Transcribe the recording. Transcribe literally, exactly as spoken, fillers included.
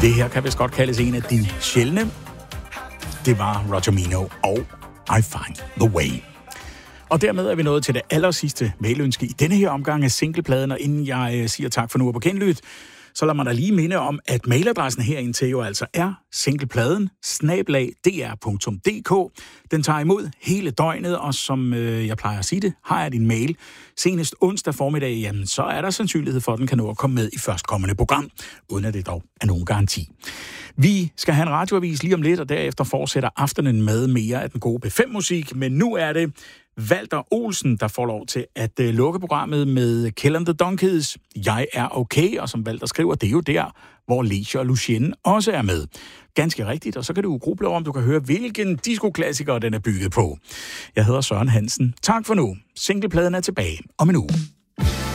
Det her kan vist godt kaldes en af de sjældne. Det var Roger Mino og I Find the Way. Og dermed er vi nået til det allersidste mailønske i denne her omgang af singlepladen, og inden jeg øh, siger tak for nu og på genlyt, så lad mig da lige minde om, at mailadressen herind til jo altså er singlepladen snabel-a d r punktum d k. Den tager imod hele døgnet, og som øh, jeg plejer at sige det, har jeg din mail senest onsdag formiddag, jamen så er der sandsynlighed for, at den kan nå at komme med i førstkommende program, uden at det dog er nogen garanti. Vi skal have en radioavis lige om lidt, og derefter fortsætter aftenen med mere af den gode B fem musik, men nu er det Walter Olsen, der får lov til at uh, lukke programmet med Kill and the Donkeys. Jeg er okay, og som Walter skriver, det er jo der, hvor Leisure og Lucien også er med. Ganske rigtigt, og så kan du gruble over, om du kan høre, hvilken disco-klassiker den er bygget på. Jeg hedder Søren Hansen. Tak for nu. Singlepladen er tilbage om en uge.